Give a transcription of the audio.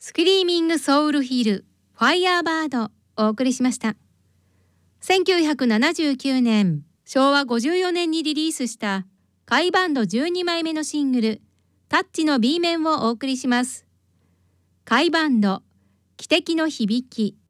スクリーミングソウルヒルファイヤーバードお送りしました。1979年昭和54年にリリースした甲斐バンド12枚目のシングルタッチの B 面をお送りします。甲斐バンド汽笛の響き。